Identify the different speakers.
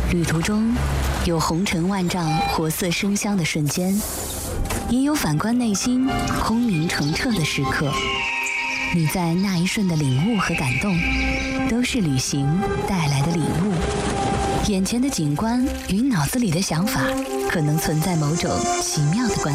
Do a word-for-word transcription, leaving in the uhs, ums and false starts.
Speaker 1: 旅途中有红尘万丈、活色生香的瞬间，也有反观内心空明澄澈的时刻。你在那一瞬的领悟和感动，都是旅行带来的礼物。眼前的景观与脑子里的想法，可能存在某种奇妙的关系。